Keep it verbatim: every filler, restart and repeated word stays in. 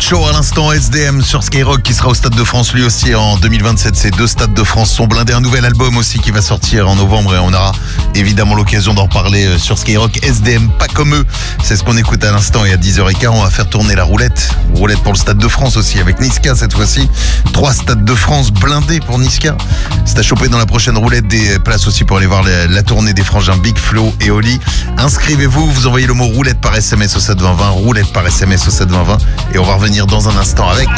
Show à l'instant, S D M sur Skyrock qui sera au Stade de France lui aussi en deux mille vingt-sept. Ces deux Stades de France sont blindés. Un nouvel album aussi qui va sortir en novembre et on aura évidemment l'occasion d'en reparler sur Skyrock. S D M, pas comme eux, c'est ce qu'on écoute à l'instant et à dix heures quinze on va faire tourner la roulette. Roulette pour le Stade de France aussi avec Niska cette fois-ci. Trois Stades de France blindés pour Niska. C'est à choper dans la prochaine roulette, des places aussi pour aller voir la, la tournée des frangins Big Flo et Oli. Inscrivez-vous, vous envoyez le mot roulette par S M S au sept vingt vingt, roulette par S M S au sept vingt vingt et on va revenir dans un instant avec